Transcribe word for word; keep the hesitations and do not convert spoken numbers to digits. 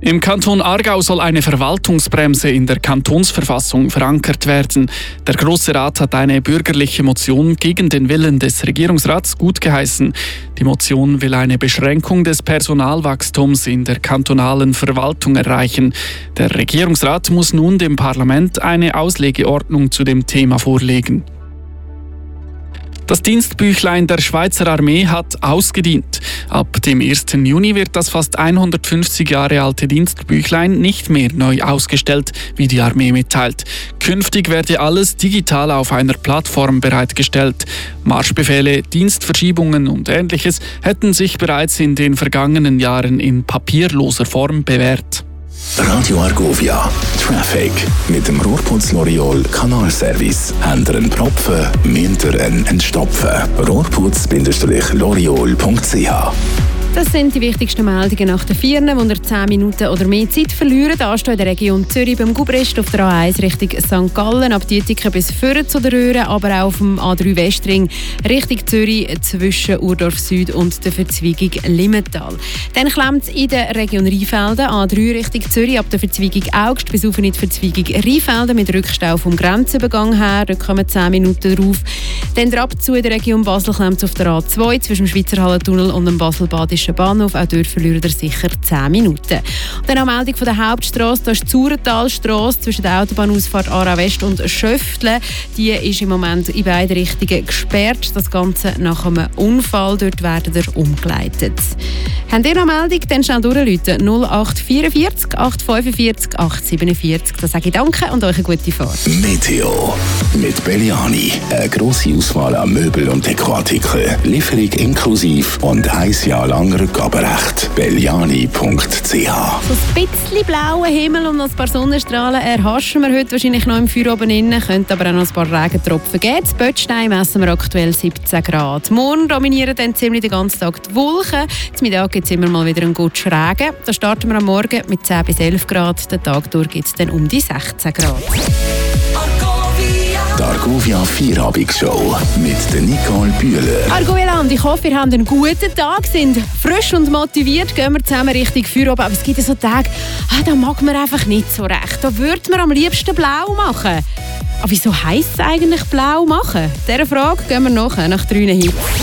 Im Kanton Aargau soll eine Verwaltungsbremse in der Kantonsverfassung verankert werden. Der Grosse Rat hat eine bürgerliche Motion gegen den Willen des Regierungsrats gutgeheißen. Die Motion will eine Beschränkung des Personalwachstums in der kantonalen Verwaltung erreichen. Der Regierungsrat muss nun dem Parlament eine Auslegeordnung zu dem Thema vorlegen. Das Dienstbüchlein der Schweizer Armee hat ausgedient. Ab dem ersten Juni wird das fast hundertfünfzig Jahre alte Dienstbüchlein nicht mehr neu ausgestellt, wie die Armee mitteilt. Künftig werde alles digital auf einer Plattform bereitgestellt. Marschbefehle, Dienstverschiebungen und Ähnliches hätten sich bereits in den vergangenen Jahren in papierloser Form bewährt. Radio Argovia Traffic mit dem Rohrputz L'Oreal Kanalservice. Ändern Propfen, Münteren entstopfen. rohrputz Bindestrich L'Oreal Punkt c h. Das sind die wichtigsten Meldungen nach den vier, die unter zehn Minuten oder mehr Zeit verlieren. Da steht in der Region Zürich beim Gubrist auf der A eins Richtung Sankt Gallen, ab Dietiken bis Föhren zu der Röhre, aber auch auf dem A drei Westring Richtung Zürich zwischen Urdorf Süd und der Verzweigung Limmental. Dann klemmt es in der Region Rheinfelden, A drei Richtung Zürich, ab der Verzweigung Augst bis auf in die Verzweigung Rheinfelden mit Rückstau vom Grenzübergang her, da kommen zehn Minuten drauf. Dann der Abzug in der Region Basel klemmt es auf der A zwei zwischen dem Schweizer Hallentunnel und dem Basel-Badischen Bahnhof. Auch dort verlieren ihr sicher zehn Minuten. Und dann eine Meldung von der Hauptstrasse. Da ist die Saurentalstrasse zwischen der Autobahnausfahrt Aarau West und Schöftle. Die ist im Moment in beide Richtungen gesperrt. Das Ganze nach einem Unfall. Dort werden ihr umgeleitet. Habt ihr noch eine Meldung? Dann schnell durchrufen. null acht vierundvierzig, acht fünfundvierzig, acht siebenundvierzig. Da sage ich danke und euch eine gute Fahrt. Meteo mit Belliani. Eine grosse Auswahl an Möbel- und Dekoartikeln. Lieferung inklusiv und ein Jahr lang Rückgaberecht. belliani Punkt c h. So ein bisschen blauer Himmel und noch ein paar Sonnenstrahlen erhaschen wir heute wahrscheinlich noch im Feuer oben innen. Könnte aber auch noch ein paar Regentropfen geben. In Böttstein messen wir aktuell siebzehn Grad. Morgen dominieren dann ziemlich den ganzen Tag die Wolken. Zum Mittag gibt es immer mal wieder einen guten Regen. Da starten wir am Morgen mit zehn bis elf Grad. Den Tag durch gibt es dann um die sechzehn Grad. Die Argovia Vierabendsshow mit der Nicole Bühler. Argovialand, ich hoffe, ihr habt einen guten Tag, sind frisch und motiviert, gehen wir zusammen Richtung Feuer. Aber es gibt ja so Tage, ah, da mag man einfach nicht so recht. Da würde man am liebsten blau machen. Aber wieso heisst es eigentlich blau machen? Dieser Frage gehen wir nachher nach drei Hits.